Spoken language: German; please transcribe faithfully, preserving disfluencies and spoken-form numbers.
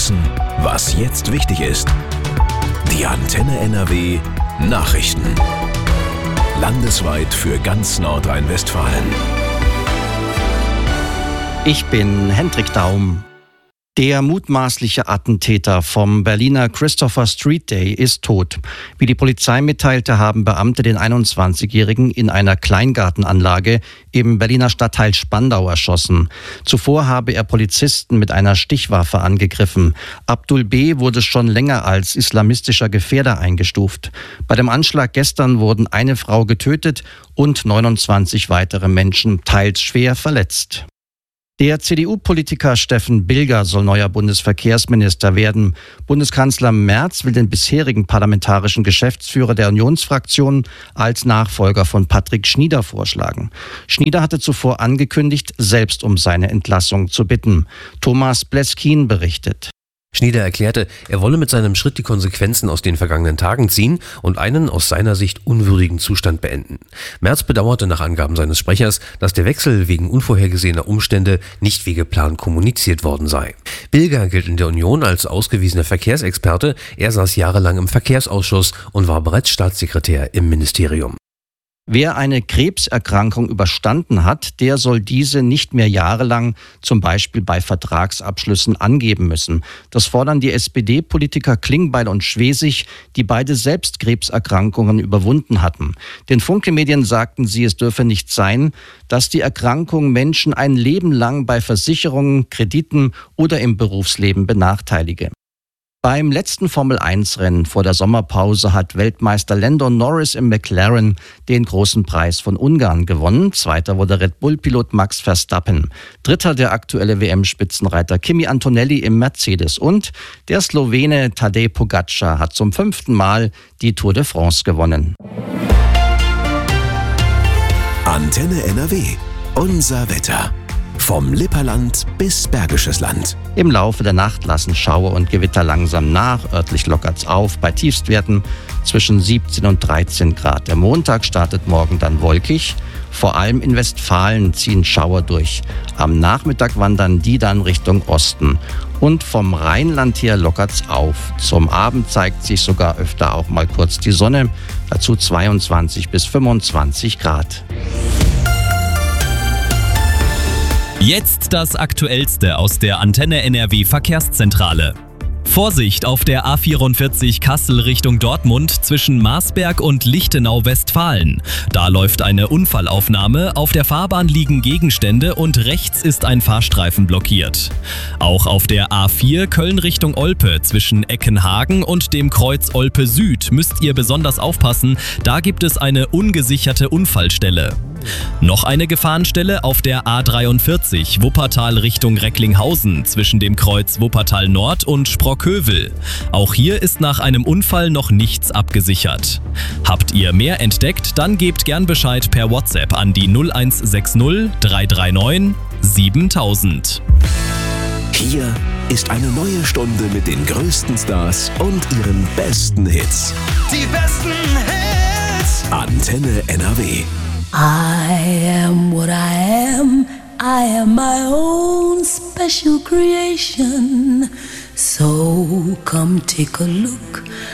wissen, was jetzt wichtig ist. Die Antenne N R W Nachrichten. Landesweit für ganz Nordrhein-Westfalen. Ich bin Hendrik Daum. Der mutmaßliche Attentäter vom Berliner Christopher Street Day ist tot. Wie die Polizei mitteilte, haben Beamte den einundzwanzigjährigen in einer Kleingartenanlage im Berliner Stadtteil Spandau erschossen. Zuvor habe er Polizisten mit einer Stichwaffe angegriffen. Abdul B. wurde schon länger als islamistischer Gefährder eingestuft. Bei dem Anschlag gestern wurden eine Frau getötet und neunundzwanzig weitere Menschen teils schwer verletzt. Der C D U-Politiker Steffen Bilger soll neuer Bundesverkehrsminister werden. Bundeskanzler Merz will den bisherigen parlamentarischen Geschäftsführer der Unionsfraktion als Nachfolger von Patrick Schnieder vorschlagen. Schnieder hatte zuvor angekündigt, selbst um seine Entlassung zu bitten. Thomas Bleskin berichtet. Schnieder erklärte, er wolle mit seinem Schritt die Konsequenzen aus den vergangenen Tagen ziehen und einen aus seiner Sicht unwürdigen Zustand beenden. Merz bedauerte nach Angaben seines Sprechers, dass der Wechsel wegen unvorhergesehener Umstände nicht wie geplant kommuniziert worden sei. Bilger gilt in der Union als ausgewiesener Verkehrsexperte. Er saß jahrelang im Verkehrsausschuss und war bereits Staatssekretär im Ministerium. Wer eine Krebserkrankung überstanden hat, der soll diese nicht mehr jahrelang, zum Beispiel bei Vertragsabschlüssen, angeben müssen. Das fordern die S P D-Politiker Klingbeil und Schwesig, die beide selbst Krebserkrankungen überwunden hatten. Den Funke-Medien sagten sie, es dürfe nicht sein, dass die Erkrankung Menschen ein Leben lang bei Versicherungen, Krediten oder im Berufsleben benachteilige. Beim letzten Formel eins Rennen vor der Sommerpause hat Weltmeister Lando Norris im McLaren den großen Preis von Ungarn gewonnen. Zweiter wurde Red Bull-Pilot Max Verstappen. Dritter der aktuelle W M-Spitzenreiter Kimi Antonelli im Mercedes. Und der Slowene Tadej Pogačar hat zum fünften Mal die Tour de France gewonnen. Antenne N R W. Unser Wetter. Vom Lipperland bis Bergisches Land. Im Laufe der Nacht lassen Schauer und Gewitter langsam nach. Örtlich lockert's auf bei Tiefstwerten zwischen siebzehn und dreizehn Grad. Der Montag startet morgen dann wolkig. Vor allem in Westfalen ziehen Schauer durch. Am Nachmittag wandern die dann Richtung Osten. Und vom Rheinland her lockert's auf. Zum Abend zeigt sich sogar öfter auch mal kurz die Sonne. Dazu zweiundzwanzig bis fünfundzwanzig Grad. Jetzt das Aktuellste aus der Antenne N R W Verkehrszentrale. Vorsicht auf der A vierundvierzig Kassel Richtung Dortmund zwischen Marsberg und Lichtenau Westfalen. Da läuft eine Unfallaufnahme, auf der Fahrbahn liegen Gegenstände und rechts ist ein Fahrstreifen blockiert. Auch auf der A vier Köln Richtung Olpe zwischen Eckenhagen und dem Kreuz Olpe Süd müsst ihr besonders aufpassen, da gibt es eine ungesicherte Unfallstelle. Noch eine Gefahrenstelle auf der A dreiundvierzig Wuppertal Richtung Recklinghausen zwischen dem Kreuz Wuppertal Nord und Sprockhövel. Auch hier ist nach einem Unfall noch nichts abgesichert. Habt ihr mehr entdeckt, dann gebt gern Bescheid per WhatsApp an die null eins sechs null drei drei neun siebentausend. Hier ist eine neue Stunde mit den größten Stars und ihren besten Hits. Die besten Hits. Antenne N R W. I am what I am, I am my own special creation. So come take a look